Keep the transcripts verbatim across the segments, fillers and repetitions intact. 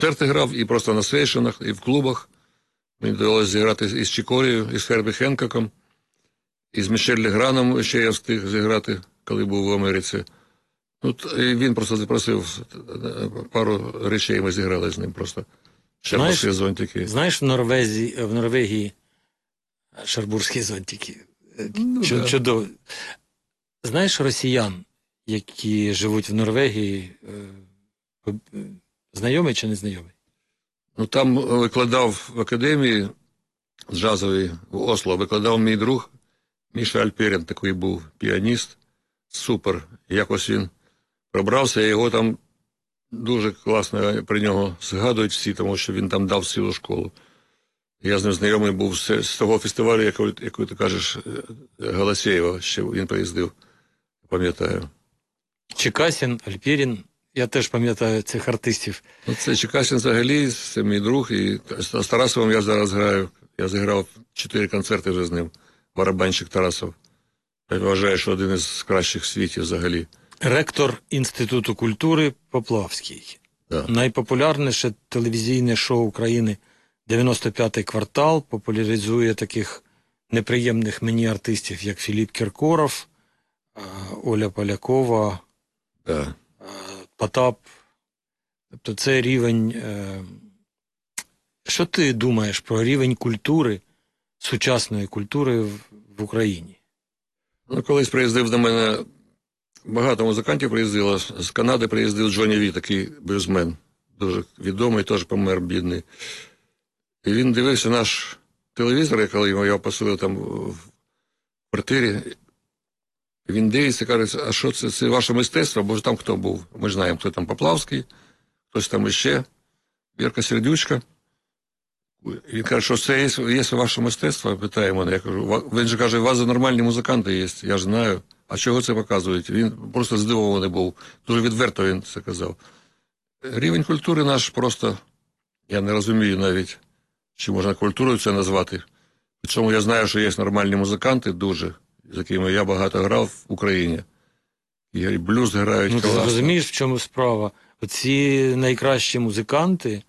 концерти грав, і просто на сейшенах, і в клубах. Мені довелося зіграти із Чікорією, із Хербі Хенкоком, і з Мішель Леграном ще я встиг зіграти, коли був в Америці. Ну, і він просто запросив, пару речей ми зіграли з ним просто. Шербурські зонтики. Знаєш, в Норвезії, в Норвегії шербурські зонтики. Ну, Чу, да. Чудово. Знаєш росіян, які живуть в Норвегії, знайомий чи не знайомий? Ну, там викладав в академії джазовій в Осло, викладав мій друг Міша Альперін, такий був піаніст, супер. Якось він пробрався, і його там дуже класно про нього згадують всі, тому що він там дав цілу школу. Я з ним знайомий був з, з того фестивалю, який, який ти кажеш, Голосєєва, ще він приїздив, пам'ятаю. Чекасін, Альперін, я теж пам'ятаю цих артистів. Ну, це Чекасін взагалі, це мій друг, і з Тарасовим я зараз граю. Я зіграв чотири концерти вже з ним, барабанщик Тарасов. Я вважаю, що один із кращих в світі взагалі. Ректор Інституту культури Поплавський. Да. Найпопулярніше телевізійне шоу України дев'яносто п'ятий квартал популяризує таких неприємних мені артистів, як Філіп Кіркоров, Оля Полякова, Да. Потап. Тобто це рівень... Що ти думаєш про рівень культури, сучасної культури в, в Україні? Ну, колись приїздив до мене, багато музикантів приїздило, з Канади приїздив Джонні Ві, такий блюзмен, дуже відомий, теж помер, бідний. І він дивився наш телевізор, коли його я поселив там в квартирі. Він дивиться, каже, а що це, це ваше мистецтво? Бо ж там хто був? Ми ж знаємо, хто там Поплавський, хтось там іще, Вірка Сердючка. І він каже, що це є, є ваше мистецтво? Питає мене. Я кажу, він же каже, у вас нормальні музиканти є, я ж знаю. А чого це показують? Він просто здивований був. Дуже відверто він це казав. Рівень культури наш просто, я не розумію навіть, чи можна культурою це назвати. Причому я знаю, що є нормальні музиканти дуже, з якими я багато грав в Україні. І блюз грають ну, класно. Ти розумієш, в чому справа? Оці найкращі музиканти,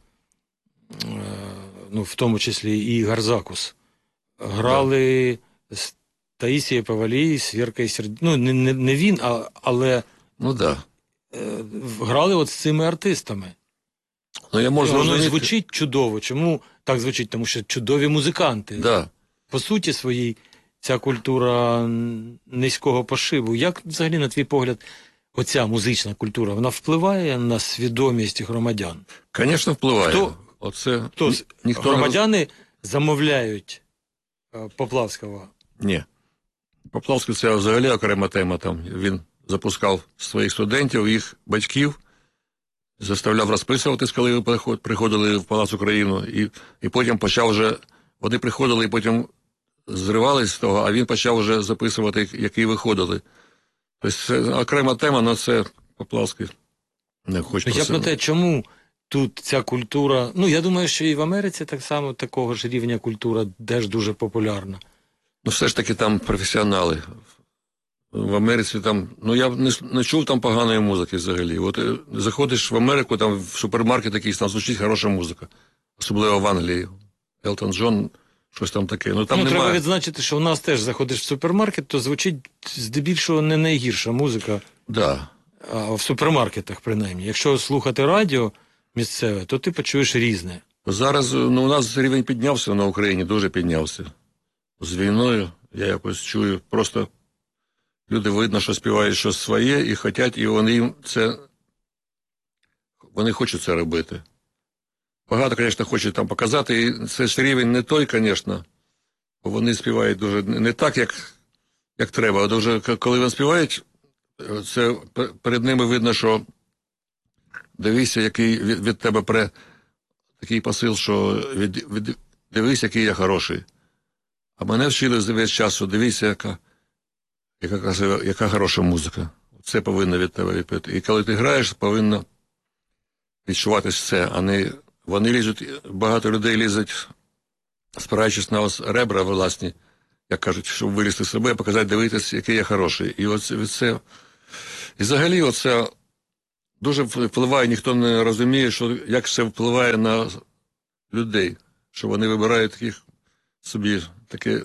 ну, в тому числі і Ігор Закус, грали да. з Таїсією Павалій, з Віркою Сердючкою. Ну, не, не він, а, але ну, да. е, грали от з цими артистами. Ну, я можу Воно розуміти... звучить чудово. Чому так звучить? Тому що чудові музиканти. Да. По суті своїй, ця культура низького пошибу. Як взагалі, на твій погляд, оця музична культура, вона впливає на свідомість громадян? Звісно, впливає. Хто, Оце... хто Ні, ніхто громадяни не... замовляють е, Поплавського? Ні. Поплавський – це взагалі окрема тема. Там. Він запускав своїх студентів, їх батьків, заставляв розписуватись, коли ви приходили в Палац Україну, і, і потім почав вже, вони приходили і потім зривались з того, а він почав вже записувати, які виходили. Тобто це окрема тема, але це Поплавський не хоче про Я себе. про те, чому тут ця культура, ну я думаю, що і в Америці так само такого ж рівня культура теж дуже популярна. Ну все ж таки там професіонали. В Америці там, ну я не, не чув там поганої музики взагалі. От заходиш в Америку, там в супермаркет якийсь, там звучить хороша музика. Особливо в Англії. Елтон Джон, щось там таке. Ну, там ну немає... треба відзначити, що в нас теж заходиш в супермаркет, то звучить здебільшого не найгірша музика. Да. А в супермаркетах, принаймні. Якщо слухати радіо місцеве, то ти почуєш різне. Зараз, ну, у нас рівень піднявся на Україні, дуже піднявся. З війною я якось чую, просто люди видно, що співають щось своє і хочуть, і вони це, вони хочуть це робити. Багато, звісно, хочуть там показати, і це ж рівень не той, звісно, бо вони співають дуже не так, як, як треба, а дуже, коли вони співають, це перед ними видно, що дивися, який від, від тебе пре такий посил, що від, від, дивись, який я хороший. А мене вчили весь час, що дивися, яка, яка, яка хороша музика. Це повинно від тебе відповідати. І коли ти граєш, повинно відчуватись це, а не вони лізуть, багато людей лізуть, спираючись на ось ребра власні, як кажуть, щоб вилізти з себе, показати, дивитися, який я хороший. І оце, це, і взагалі оце дуже впливає, ніхто не розуміє, що, як це впливає на людей, що вони вибирають таких собі, таке,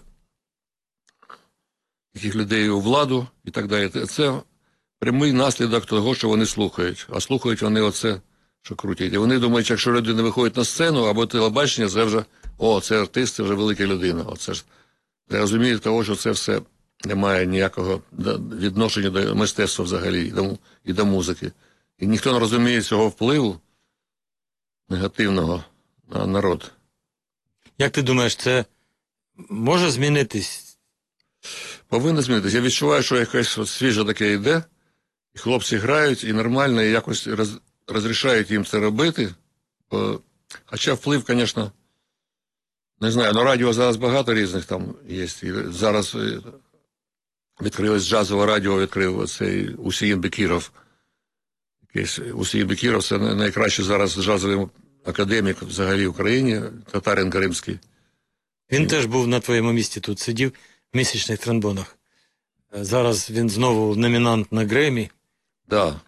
таких людей у владу і так далі. Це прямий наслідок того, що вони слухають. А слухають вони оце, що крутять. І вони думають, якщо людина виходить на сцену або телебачення, це вже, о, це артист, це вже велика людина. Оце ж не розуміють того, що це все не має ніякого відношення до мистецтва взагалі і до, і до музики. І ніхто не розуміє цього впливу негативного на народ. Як ти думаєш, це може змінитись? Повинно змінитися. Я відчуваю, що якесь от свіже таке йде, і хлопці грають, і нормально, і якось роз, розрішають їм це робити. Бо, хоча вплив, звісно, не знаю, на радіо зараз багато різних там є. І зараз відкрилось джазове радіо, відкрив оцей Усіїн Бекіров. Усіїн Бекіров – це найкращий зараз джазовий академік взагалі в Україні, татарин кримський. Він і... теж був на твоєму місці, тут сидів в місячних тромбонах. Зараз він знову номінант на Гремі. Так. Да.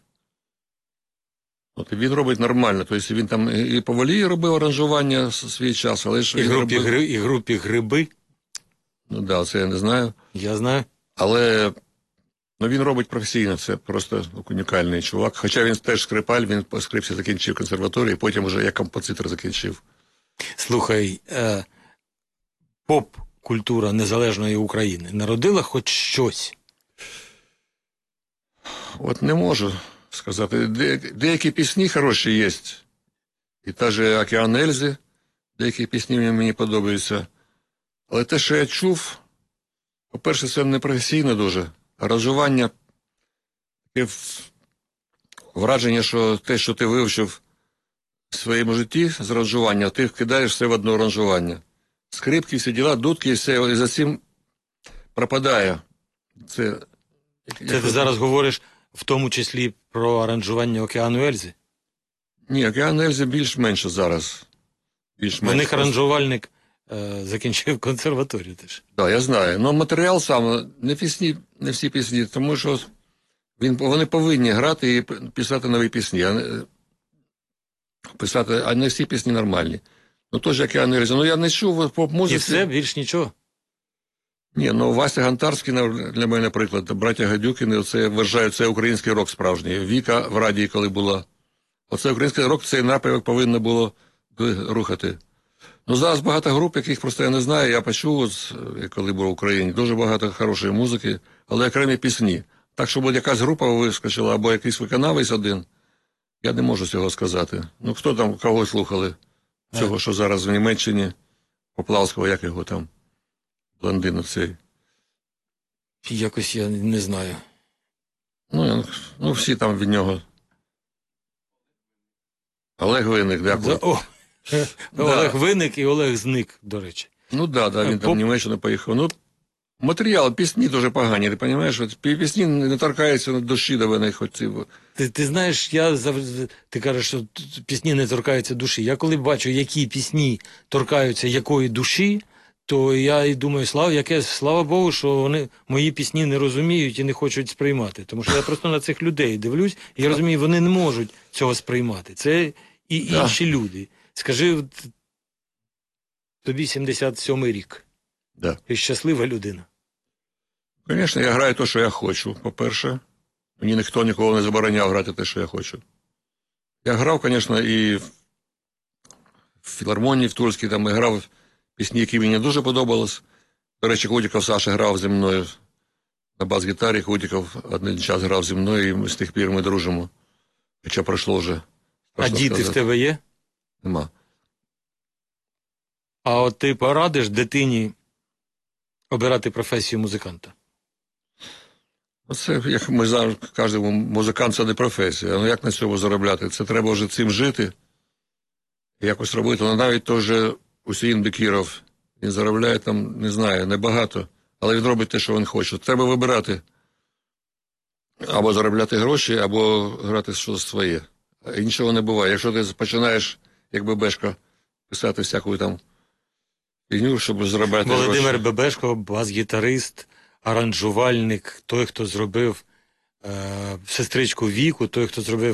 От він робить нормально. Тобто він там і Повалій робив аранжування свій час, але ж... І групі, робив... гри... і групі Гриби. Ну так, да, це я не знаю. Я знаю. Але ну, він робить професійно, це просто унікальний чувак. Хоча він теж скрипаль, він по скрипці закінчив консерваторію, потім вже як композитор закінчив. Слухай, е... поп-культура незалежної України народила хоч щось? От не можу сказати. Де, деякі пісні хороші є. І та же «Океан Ельзи», деякі пісні мені подобаються. Але те, що я чув, по-перше, це не професійно дуже. Аранжування, таке враження, що те, що ти вивчив в своєму житті з аранжування, ти вкидаєш все в одне аранжування. Скрипки, всі діла, дудки, і все, і за цим пропадає. Це, Це як... ти зараз говориш в тому числі про аранжування «Океану Ельзи»? Ні, «Океан Ельзи» більш-менше зараз. Більш-менше. У них аранжувальник е, закінчив консерваторію теж. Так, да, я знаю. Ну, матеріал сам, не пісні, не всі пісні, тому що він, вони повинні грати і писати нові пісні. А не, писати, а не всі пісні нормальні. Ну, теж «Океан Ельзи». Ну, я не чув поп-музиці. І все, більш нічого? Ні, ну Вася Гантарський для мене, наприклад, браття Гадюкіни, це вважаю, це український рок справжній. Віка в радії, коли була. Оце український рок, цей напрямок повинно було рухати. Ну, зараз багато груп, яких просто я не знаю, я почув, коли був в Україні, дуже багато хорошої музики, але окремі пісні. Так, щоб якась група вискочила, або якийсь виконавець один, я не можу цього сказати. Ну, хто там, кого слухали? Цього, що зараз в Німеччині, Поплавського, як його там? Блондин цей. Якось я не знаю. Ну, ну всі там від нього. Олег Винник, дякую. О, да. Олег Винник і Олег Зник, до речі. Ну так, да, да, він Поп... там в Німеччину поїхав. Ну, матеріал, пісні дуже погані, ти розумієш? Пісні не торкаються на душі до мене. Хоч... Ти, ти знаєш, я завжди, ти кажеш, що пісні не торкаються душі. Я коли бачу, які пісні торкаються якої душі, то я і думаю, слава, яке, слава Богу, що вони мої пісні не розуміють і не хочуть сприймати. Тому що я просто на цих людей дивлюсь, і я розумію, вони не можуть цього сприймати. Це і інші да. люди. Скажи, тобі сімдесят сьомий рік. Да. Ти щаслива людина? Звісно, я граю те, що я хочу, по-перше. Мені ніхто ніколи не забороняв грати те, що я хочу. Я грав, звісно, і в філармонії в Тульській, там і грав пісні, які мені дуже подобались. До речі, Худіков Саша грав зі мною на бас-гітарі. Худіков один час грав зі мною, і з тих пір ми дружимо. Хоча пройшло вже. А діти сказати. В тебе є? Нема. А от ти порадиш дитині обирати професію музиканта? Оце, як ми зараз кажемо, музикант – це не професія. Ну як на цьому заробляти? Це треба вже цим жити, якось робити. Ну навіть той же Усіїн Бекіров, він заробляє там, не знаю, небагато, але він робить те, що він хоче. Треба вибирати або заробляти гроші, або грати щось своє. А іншого не буває. Якщо ти починаєш, як Бебешко, писати всяку там фігню, щоб заробляти гроші. Володимир Бебешко, бас-гітарист, аранжувальник, той, хто зробив е, сестричку Віку, той, хто зробив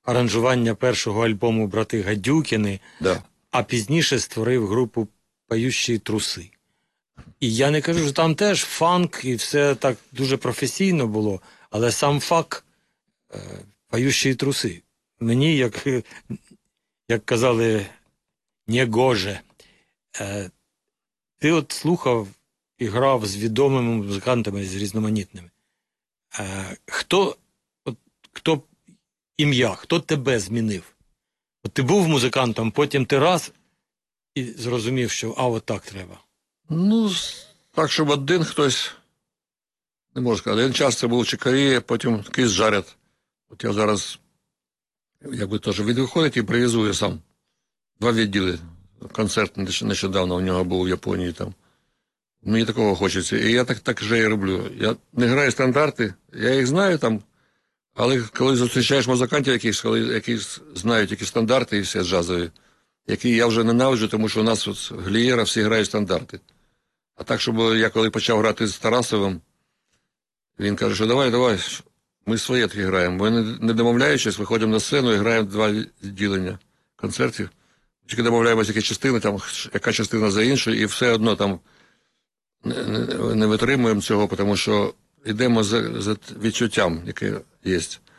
аранжування першого альбому «Брати Гадюкіни», Да. а пізніше створив групу «Поющі труси». І я не кажу, що там теж фанк, і все так дуже професійно було, але сам факт е, «Поющі труси». Мені, як, як казали, не гоже. Е, ти от слухав і грав з відомими музикантами, з різноманітними. Е, хто, от, хто ім'я, хто тебе змінив? От ти був музикантом, потім ти раз і зрозумів, що а от так треба. Ну, так, щоб один хтось, не можу сказати, один час це був Чикарія, потім Кис Жарят. От я зараз, якби теж відвиходить і привізую сам. Два відділи. Концерт нещодавно у нього був в Японії там. Мені такого хочеться. І я так, так вже і роблю. Я не граю стандарти, я їх знаю там, але коли зустрічаєш музикантів якихось, коли якісь знають які стандарти і все джазові, які я вже ненавиджу, тому що у нас от Глієра всі грають стандарти. А так, щоб я коли почав грати з Тарасовим, він каже, що давай, давай, ми своє таки граємо. Ми не домовляючись, виходимо на сцену і граємо два відділення концертів. Тільки домовляємося, які частини, там, яка частина за іншою, і все одно там не, не, не витримуємо цього, тому що йдемо за, за відчуттям, яке є.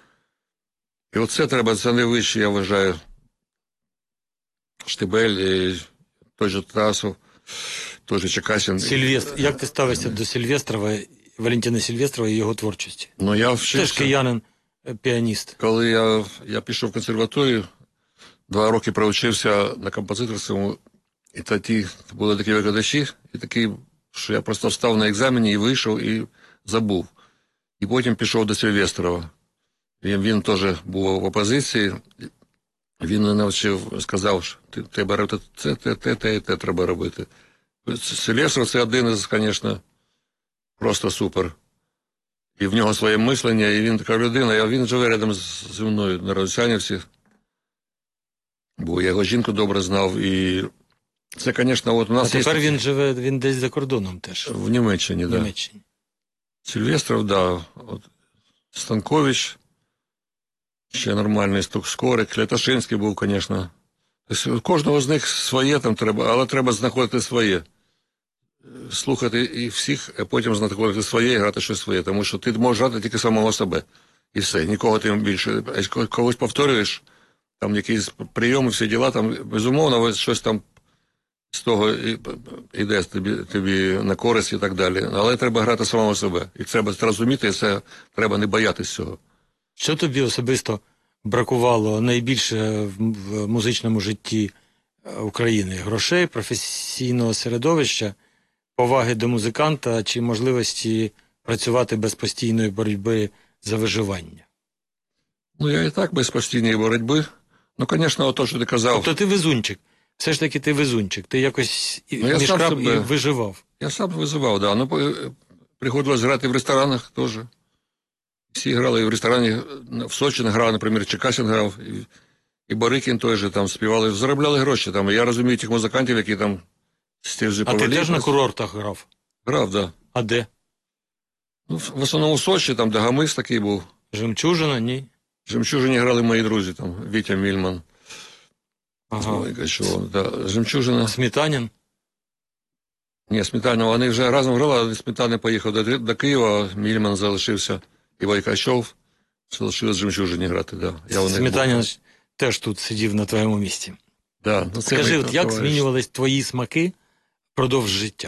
І оце треба, це найвище, я вважаю, Штибель, і той же Тарасов, той же Чекасін. Сильвестр. Як ти ставишся до Сильвестрова, Валентина Сильвестрова і його творчості? Ну, я Теж вчився. киянин, піаніст. Коли я, я пішов в консерваторію, два роки провчився на композиторському, і тоді були такі викладачі, і такі, що я просто встав на екзамені і вийшов, і забув. І потім пішов до Сильвестрова. Він, він теж був в опозиції, він мене навчив, сказав, що ти треба робити це, те, те, те, те треба робити. Сильвестров – це один із, звісно, просто супер. І в нього своє мислення, і він така людина, і він живе рядом зі мною на Радосянівці. Бо я його жінку добре знав, і це, звісно, от у нас А є... тепер він живе, він десь за кордоном теж. В Німеччині, так. В Німеччині. Да. Сильвестров, так. Да. От. Станкович, ще нормальний Скорик, Ляташинський був, звісно. Тобто, у кожного з них своє там треба, але треба знаходити своє. Слухати і всіх, а потім знаходити своє і грати щось своє, тому що ти можеш грати тільки самого себе. І все, нікого ти більше. А когось повторюєш, там якісь прийоми, всі діла, там, безумовно, щось там з того йде тобі, тобі на користь і так далі. Але треба грати самого себе. І треба це розуміти, і це треба не боятися цього. Що тобі особисто бракувало найбільше в музичному житті України? Грошей, професійного середовища, поваги до музиканта чи можливості працювати без постійної боротьби за виживання? Ну, я і так без постійної боротьби. Ну, звісно, то, що ти казав. Тобто ти везунчик. Все ж таки ти везунчик. Ти якось ну, я мішкав себе... і виживав. Я сам визивав, так. Да. Ну, приходилось грати в ресторанах теж. Всі грали і в ресторані, в Сочі грав, наприклад, Чекасін грав, і, і Барикін той же там співали, заробляли гроші там. Я розумію тих музикантів, які там стежі А ти теж на курортах грав? Грав, так. Да. А де? Ну, в основному в Сочі, там, де Гамис такий був. Жемчужина, ні? В Жемчужині грали мої друзі, там, Вітя Мільман. Ага. Качов, да. Жемчужина. Сметанін? Ні, Сметанін, вони вже разом грали, але Сметанин поїхав до, до Києва, Мільман залишився. І Вайкачов залишилось в Жемчужині грати, да. Я Сметанін теж тут сидів на твоєму місці. Да, ну, скажи, от як змінювались твої смаки впродовж життя?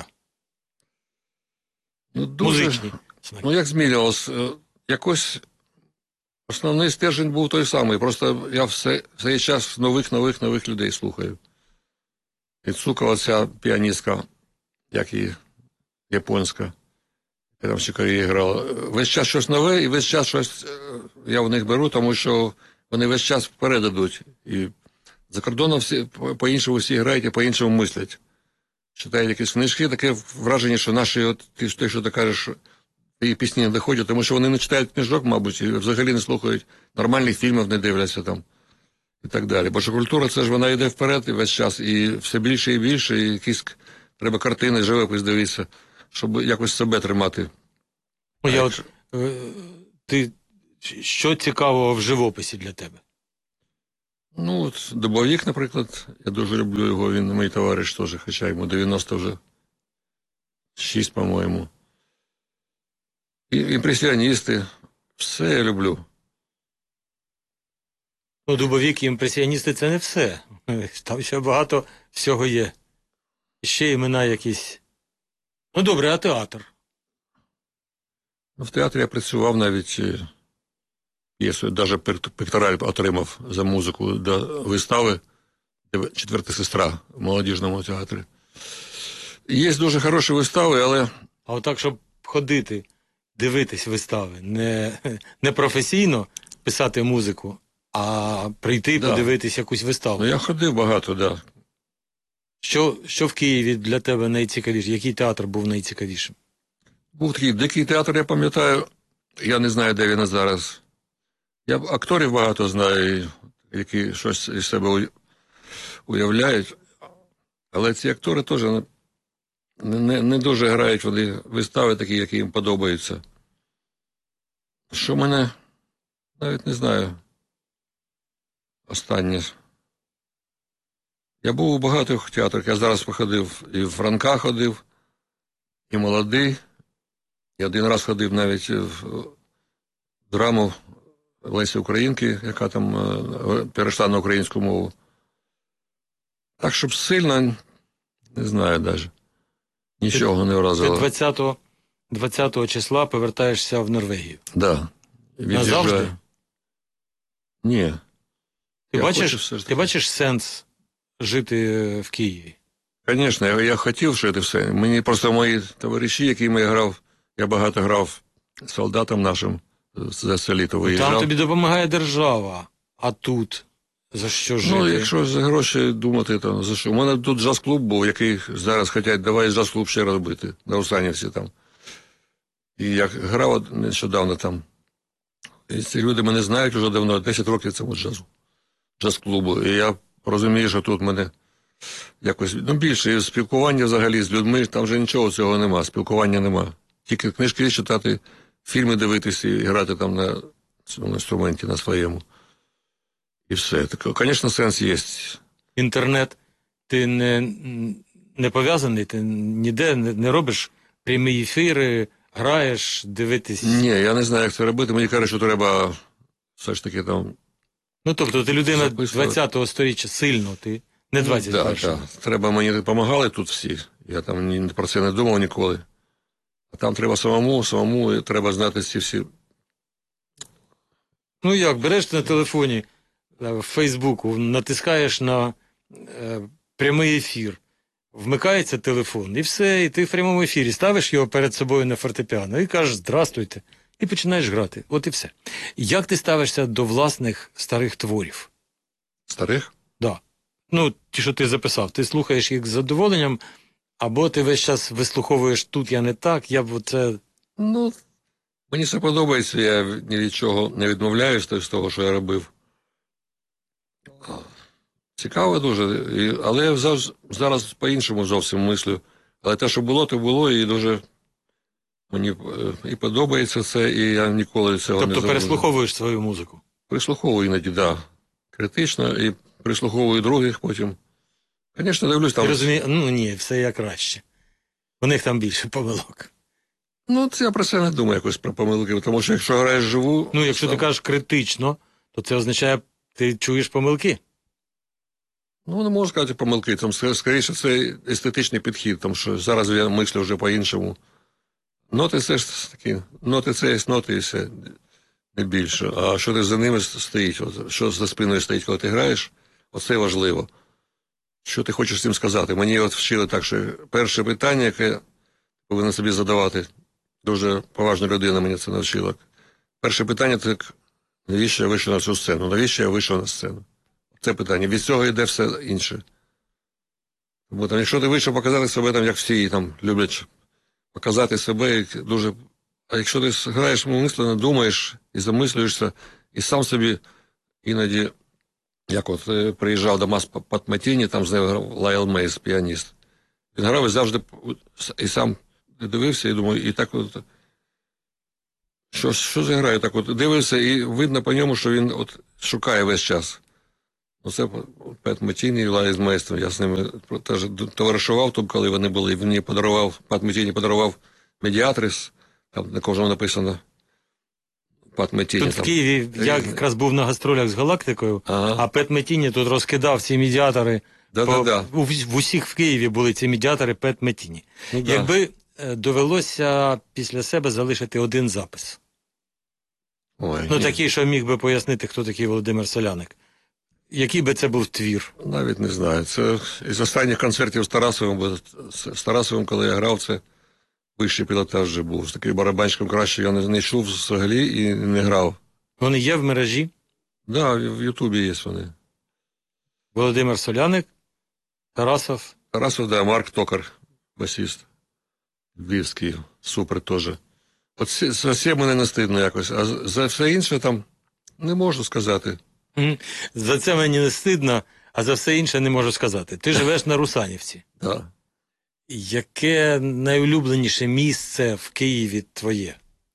Ну, дуже, музичні смаки. Ну, як змінювалось? Якось основний стержень був той самий. Просто я все, все час нових, нових, нових людей слухаю. І Цукова ця піаністка, як і японська, я там в Чикарії грала. Весь час щось нове, і весь час щось я в них беру, тому що вони весь час вперед ідуть. І за кордоном всі по-іншому всі грають і по-іншому мислять. Читають якісь книжки, таке враження, що наші, от ти, ти що ти кажеш, і пісні не доходять, тому що вони не читають книжок, мабуть, і взагалі не слухають, нормальних фільмів не дивляться там і так далі. Бо що культура, це ж вона йде вперед і весь час, і все більше і більше, і якісь треба картини, живопис дивитися, щоб якось себе тримати. Ну, я от, ти, що цікавого в живописі для тебе? Ну, от Дубовик, наприклад, я дуже люблю його, він мій товариш теж, хоча йому дев'яносто вже шість, по-моєму. І імпресіоністи, все я люблю. Ну, дубовік і імпресіоністи – це не все. Там ще багато всього є. Ще імена якісь. Ну, добре, а театр? Ну, в театрі я працював навіть, е, п'єсу, навіть пектораль отримав за музику до вистави «Четверта сестра» в молодіжному театрі. Є дуже хороші вистави, але А отак, щоб ходити, дивитись вистави, не, не професійно писати музику, а прийти Да. подивитись якусь виставу. ну, я ходив багато, так. Да. Що, що в Києві для тебе найцікавіше? Який театр був найцікавішим? Був такий дикий театр, я пам'ятаю, я не знаю, де він зараз. Я акторів багато знаю, які щось із себе уявляють, але ці актори теж не, не, не дуже грають вони вистави такі, які їм подобаються. Що мене, навіть не знаю, останнє. Я був у багатьох театрах, я зараз походив, і в Франка ходив, і молодий. Я один раз ходив навіть в драму Лесі Українки, яка там е, перейшла на українську мову. Так, щоб сильно, не знаю навіть. Нічого не Ти вразило. двадцятого, двадцятого числа повертаєшся в Норвегію. Да. Назавжди? Ні. Ти Я бачиш, хочу все ж ти таки. бачиш сенс жити в Києві? Звісно, я, я хотів жити все. Мені просто мої товариші, якими я грав, я багато грав солдатам нашим за селіто виїжджав. Там тобі допомагає держава, а тут за що жити? Ну, якщо за гроші думати, то за що? У мене тут джаз-клуб був, який зараз хочуть, давай джаз-клуб ще робити, на Русанівці там. І я грав от нещодавно там. І ці люди мене знають вже давно, десять років цьому джазу, джаз-клубу. І я розумію, що тут мене якось, ну, більше, і спілкування взагалі з людьми, там вже нічого цього нема, спілкування нема. Тільки книжки читати, фільми дивитися і грати там на цьому інструменті, на своєму. І все. Так, звісно, сенс є. Інтернет, ти не, не пов'язаний, ти ніде не, не робиш прямі ефіри, граєш, дивитись. Ні, я не знаю, як це робити. Мені кажуть, що треба все ж таки там. Ну, тобто, ти людина Записувати. двадцятого сторіччя, сильно, ти не двадцять першого. Да, да. Треба, мені допомагали тут всі. Я там ні, про це не думав ніколи. А там треба самому, самому, і треба знати ці всі. Ну як, береш на телефоні, е, в Фейсбуку, натискаєш на е, прямий ефір, вмикається телефон, і все, і ти в прямому ефірі ставиш його перед собою на фортепіано і кажеш «Здрастуйте», і починаєш грати. От і все. Як ти ставишся до власних старих творів? Старих? Да. Ну, ті, що ти записав, ти слухаєш їх з задоволенням, або ти весь час вислуховуєш «тут я не так», я б оце... Ну, мені це подобається, я ні від чого не відмовляюсь з того, що я робив. Цікаво дуже, і, але я зараз, зараз по-іншому зовсім мислю. Але те, що було, то було, і дуже мені е, і подобається це, і я ніколи цього не Тобто забуду. переслуховуєш свою музику? Прислуховую іноді, так. Да. Критично, і прислуховую других потім. Звісно, дивлюсь Ти там. розумієш, ну ні, все як краще. У них там більше помилок. Ну, це я про це не думаю якось про помилки, тому що якщо граєш живу. Ну, якщо ти сам- кажеш критично, то це означає, ти чуєш помилки. Ну, не можу сказати помилки, там ск- скоріше це естетичний підхід, тому що зараз я мислю вже по-іншому. Ноти це ж такі, ноти це є ноти і все, не більше. А що ти за ними стоїть, от, що за спиною стоїть, коли ти граєш, оце важливо. Що ти хочеш цим сказати? Мені от вчили так, що перше питання, яке повинен собі задавати, дуже поважна людина мені це навчила. Перше питання – це навіщо я вийшов на цю сцену? Навіщо я вийшов на сцену? Це питання. Від цього йде все інше. Тому там, якщо ти вийшов показати себе, там, як всі там, люблять показати себе, як дуже. А якщо ти граєш мислено, думаєш і замислюєшся, і сам собі іноді, як от е, приїжджав до Мас Патматіні, там з ним грав Лайл Мейс, піаніст. Він грав і завжди і сам дивився, і думаю, і так от. Що, що заграю? Так от дивився, і видно по ньому, що він от шукає весь час. Оце Пет Метіні і Ларі Мейстер. Я з ними теж товаришував, тут, коли вони були. Він мені подарував, Пет Метіні подарував Медіатрис, там на кожному написано Пет Метіні. Тут там. в Києві я якраз був на гастролях з Галактикою, Ага. а Пет Метіні тут розкидав ці медіатори. Да, по, да, да. У, в усіх в Києві були ці медіатори Пет Метіні. Ну, да. Якби е, довелося після себе залишити один запис. Ой, Ну, ні. такий, що міг би пояснити, хто такий Володимир Соляник. Який би це був твір? Навіть не знаю. Це із останніх концертів з Тарасовим, бо з Тарасовим, коли я грав, це вищий пілотаж вже був. З таким барабанщиком краще я не, не йшов взагалі і не грав. Вони є в мережі? Так, да, в Ютубі є вони. Володимир Соляник, Тарасов. Тарасов, да, Марк Токар, басіст. Львівський, супер теж. От це- за все мене не стидно якось, а за- за все інше там не можу сказати. Мгм. За це мені не стидно, а за все інше не можу сказати. Ти живеш на Русанівці. Да. Яке найулюбленіше місце в Києві твоє?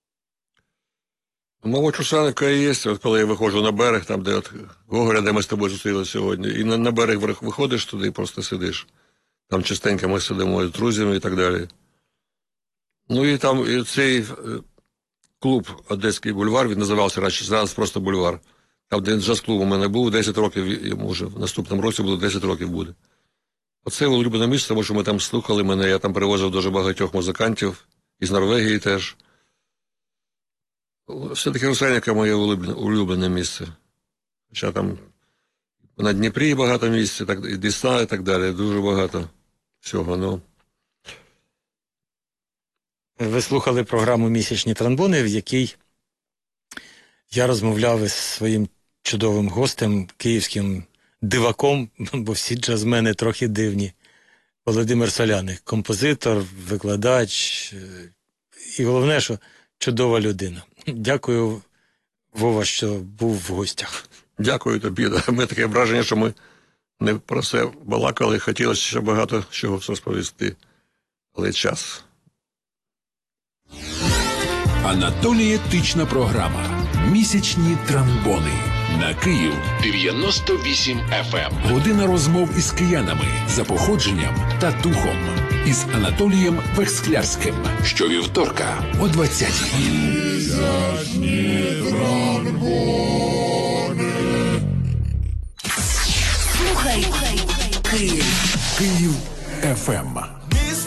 Мабуть, Русанівка і є, от коли я виходжу на берег, там, де от Гоголя, де ми з тобою зустрілися сьогодні, і на, на берег вих- виходиш туди і просто сидиш. Там частенько ми сидимо з друзями і так далі. Ну і там і цей е, клуб Одеський бульвар, він називався радше, зараз просто бульвар. Там, де джаз-клуб у мене був десять років, йому вже в наступному році буде десять років буде. Оце улюблене місце, тому що ми там слухали мене, я там привозив дуже багатьох музикантів, із Норвегії теж. Все-таки Русанівка моє улюблене, улюблене місце. Хоча там на Дніпрі багато місць, так, і Десна і так далі, дуже багато всього. Ну. Ви слухали програму «Місячні тромбони», в якій я розмовляв із своїм чудовим гостем, київським диваком, бо всі джазмени трохи дивні, Володимир Соляник, композитор, викладач е, і головне, що чудова людина. Дякую, Вова, що був в гостях. Дякую тобі. Да. Ми таке враження, що ми не про все балакали, хотілося ще багато чого розповісти. Але час. Анатолієтична програма «Місячні тромбони» на Київ дев'яносто вісім еф ем. Година розмов із киянами за походженням та духом із Анатолієм Вексклярським. Щовівторка о двадцятій. Слухай, Київ. Київ еф ем.